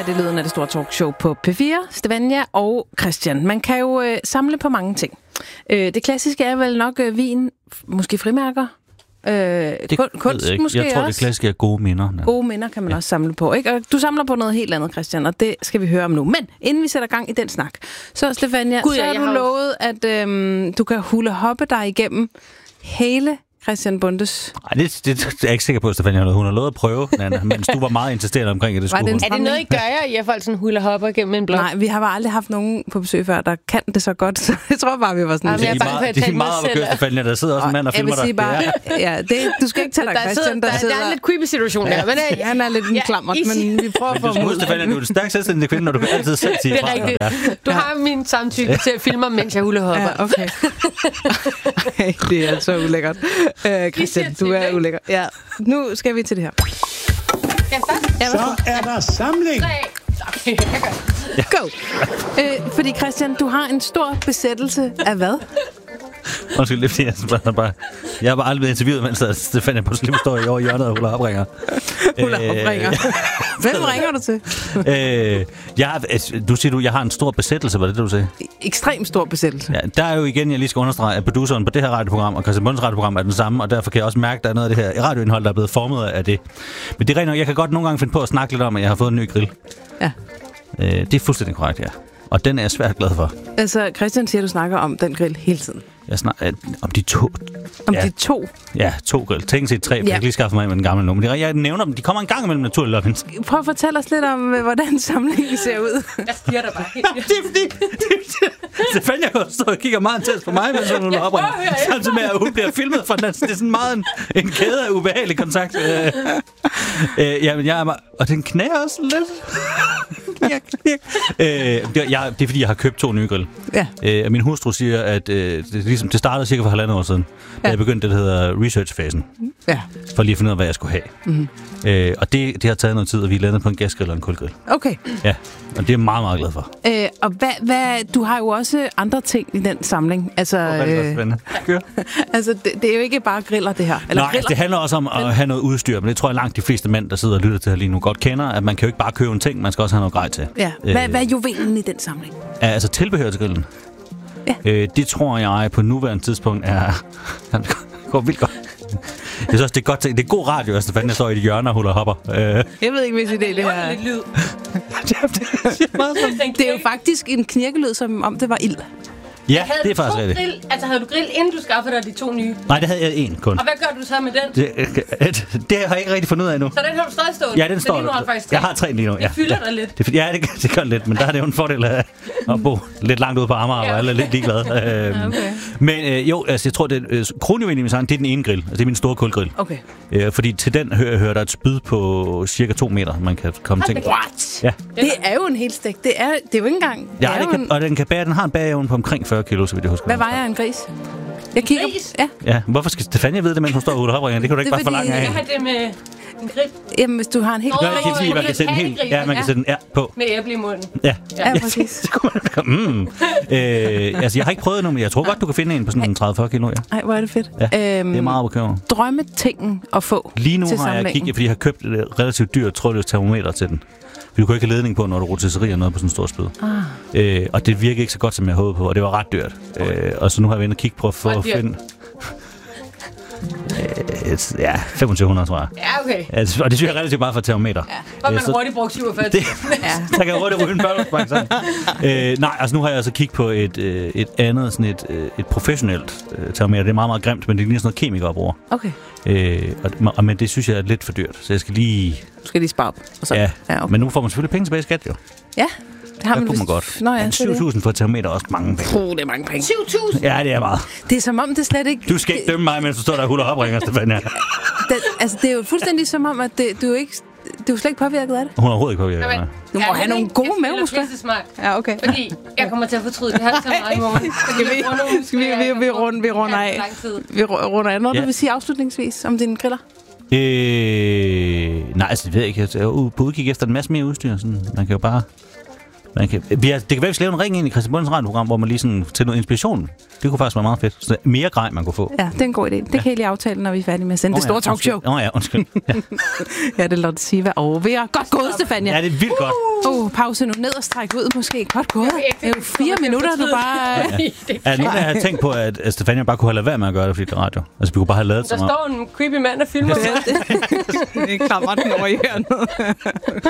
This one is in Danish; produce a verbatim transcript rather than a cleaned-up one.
Det er lyden af det store talkshow på P fire. Stefania og Christian. Man kan jo øh, samle på mange ting. Øh, det klassiske er vel nok øh, vin, måske frimærker. Øh, det kun, kunst jeg måske Jeg tror, også. det klassiske er gode minder. Ja. Gode minder kan man ja. også samle på, ikke? Og du samler på noget helt andet, Christian, og det skal vi høre om nu. Men inden vi sætter gang i den snak, så Stefania, Gud, så ja, har du har lovet, at øhm, du kan hule hoppe dig igennem hele Christian Bondes. Ej, det, det, det er jeg ikke sikker på, Stefania. Hun har lovet at prøve, Nana, mens du var meget insisterende omkring, at det skulle det hun. Er det noget, I gør jer, I har folk sådan hula hopper gennem en blok? Nej, vi har bare aldrig haft nogen på besøg før, der kan det så godt. Så jeg tror bare, vi var sådan... Jamen, jeg er Det bange for, er at meget, jeg det er meget op at køre, Stefania. Der sidder også en mand og jeg filmer vil sige dig. bare, ja, det, du skal ikke tage dig, der, Christian, sidder, der, der, sidder... der er en lidt creepy situation der. Men, ja, han er lidt en ja, klammert, easy. men vi prøver at få Men du ham skal, Stefania, du er en stærk selvstændig kvinde, når du kan altid selv sige det er fra. rigtigt. Ja. Du har min samtykke til at filme mig, mens jeg hula hopper. Ja, okay. Ej, det er altså ulækkert. Øh, Christian, du er ulækker. Ja, nu skal vi til det her. Skal jeg starte? Så er der samling. Okay, jeg gør det. Go! Øh, fordi Christian, du har en stor besættelse af hvad? Undskyld, det er fordi, jeg, bare, bare, jeg har bare aldrig blevet interviewet, mens Stefania på slip står i over hjørnet og hula opringer. Hula opringer. Hvem ringer du til? øh, jeg, du siger, du, jeg har en stor besættelse, var det det, du sagde? Ekstremt stor besættelse. Ja, der er jo igen, jeg lige skal understrege, at produceren på det her radioprogram og Christian Bundes radioprogram er den samme, og derfor kan jeg også mærke, at der er noget af det her radioindhold, der er blevet formet af det. Men det er rent nok, jeg kan godt nogle gange finde på at snakke lidt om, at jeg har fået en ny grill. Ja. Øh, det er fuldstændig korrekt, ja. Og den er jeg svært glad for. Altså, Christian siger, at du snakker om den grill hele tiden. Jeg snakker om de to... Om ja, de to? Ja, to grill. Tænk sig tre, for ja. Jeg kan lige skaffe mig med den gamle nu. Men det, jeg nævner dem, de kommer en gang imellem naturligt. Prøv at fortælle os lidt om, hvordan samlingen ser ud. Jeg stiger dig bare helt. Det er fordi... Stefania går stå og kigger meget intens på mig, mens hun er opringer. Samtidig med, at hun bliver filmet fra den. Det er sådan meget en, en kæde af ubehagelig kontakt. Øh, øh, jamen, jeg er meget... Og den knæer også lidt. øh, det, er, jeg, det er fordi, jeg har købt to nye grill. Ja. Øh, min hustru siger, at øh, det, ligesom, det startede cirka for halvandet år siden, ja. Da jeg begyndte det, der hedder research-fasen. Ja. For lige at finde ud af, hvad jeg skulle have. Mm-hmm. Øh, og det, det har taget noget tid, og vi er landet på en gasgrill og en kulgrill. Okay. Ja, og det er jeg meget, meget glad for. Øh, og hvad, hvad, du har jo også andre ting i den samling. Altså, oh, hvad er det spændende? Kør. altså det, det er jo ikke bare griller, det her. Eller Nej, griller. Det handler også om at have noget udstyr, men det tror jeg langt de fleste mænd, der sidder og lytter til her lige nu, godt kender, at man kan jo ikke bare købe en ting, man skal også have noget grej til. Ja. Hvad, øh, hvad er juvelen i den samling? Ja, altså tilbehør til grillen. Ja. Øh, det tror jeg på nuværende tidspunkt er... det går vildt godt. Jeg synes også, det er godt ting. Det er god radio, altså, fanden jeg står i et hjørne og huller hopper. Øh. Jeg ved ikke, hvis det er det her. Det er lidt lyd. Det er jo faktisk en knirkelyd, som om det var ild. Ja, det er faktisk rigtigt. Grill, altså havde du grill, inden du skaffede dig de to nye? Nej, det havde jeg en kun. Og hvad gør du så med den? Det, det har jeg ikke rigtig fundet ud af endnu. Så den har du stadig stående? Ja, den står der. Har jeg har tre lige nu. Ja. Det fylder ja. dig lidt. Det, ja, det, det gør lidt, men der er det jo en fordel af at bo lidt langt ude på Amager, ja. Og alle er lidt ligeglade. øhm, okay. Men øh, jo, altså jeg tror, det er kronjuvelen i min sang, det er den ene grill. Altså det er min store kulgrill. Okay. Øh, fordi til den hører, hører der et spyd på cirka to meter, man kan komme til. What? Ja. Det er jo en hel stik. Det er, det er jo ikke engang... Ja, det kan, en... og den kan bære, den har en bageevne på omkring fyrre kilo, så vidt jeg husker. Hvad vejer en gris? Jeg kigger... Gris? Ja. Ja, hvorfor skal Stefania vide det, mens hun står ude og opringer? Det kan du ikke det bare forlange af. Jeg har det med en grib. Jamen, hvis du har en helt... Nå, det er fordi, man kan sætte en helt... Ja, man kan sætte en R på. Med æble i munden. Ja, ja, ja præcis. Det kunne man... Mm. øh, altså, jeg har ikke prøvet endnu, men jeg tror godt, du kan finde en på sådan tredive til fyrre kilo, ja. Ej, hvor er det fedt. Ja, øhm, det er meget bekymrende. Drømmetingen at få lige nu til har jeg kigget, fordi jeg har købt et relativt dyrt trådløst termometer til den. For du kan ikke have ledning på, når du rotisserer noget på sådan en stor spyd. Ah. Øh, og det virker ikke så godt, som jeg håbede på, og det var ret dyrt. Okay. Øh, og så nu har jeg været inde og kigge på for at finde... et, ja, femogtyve hundrede, tror jeg. Ja, okay. Altså, og det synes jeg er relativt bare for termometer. Ja, for man hurtigt brugt syvogfyrre. Det, ja. Der kan hurtigt ryge en børnebank sådan. øh, nej, altså nu har jeg altså kigget på et, øh, et andet, sådan et, øh, et professionelt øh, termometer. Det er meget, meget grimt, men det er lige sådan noget kemikere bruger. Okay. Øh, og, og, men det synes jeg er lidt for dyrt, så jeg skal lige... Du skal lige spare op. Og så. Ja, ja okay. Men nu får man selvfølgelig penge tilbage i skat, jo. Ja. Det har man kunne man godt. Nå, ja, syv tusind for et termometer er også mange penge. Oh, det er mange penge. syv tusind? Ja, det er meget. Det er som om, det slet ikke... Du skal ikke dømme mig, mens du står der og huller opringer, Stefania. det, altså, det er jo fuldstændig som om, at det, du ikke... Du er slet ikke påvirket af det. Hun er overhovedet ikke påvirket af det. Du må ja, have nogle gode mavemuskler. Ja, okay. Fordi jeg kommer til at fortryde det her så meget i morgen. Skal vi, skal vi, vi, vi, runde, vi runder af? Vi runder af. Noget, ja. Du vil sige afslutningsvis om dine griller? Øh, nej, altså det ved jeg ikke. Jeg er på udkig efter en masse mere udstyr. Sådan. Man kan jo bare... Man kan, vi har, det kan være, vi skal lave en ring ind i Christian Bundens radioprogram, hvor man lige sådan til noget inspiration. Det kunne faktisk være meget fedt. Så mere grej, man kunne få. Ja, det er en god idé. Det ja. kan I lige aftale, når vi er færdige med at sende oh, det store ja, talkshow. Åh oh, ja, undskyld. Ja, ja det er Lotte Siva og Vera. Godt gået, Stefania. Ja, det er vildt godt. Åh, uh, pause nu. Ned og stræk ud måske. Godt gået. Det er jo fire minutter, du bare... Ja. Er nogen, der har tænkt på, at Stefania bare kunne have lavet være med at gøre det, fordi det er radio? Altså, vi kunne bare have lavet det Der står en creepy mand, der filmer. Det er klart, den over i hjørnet.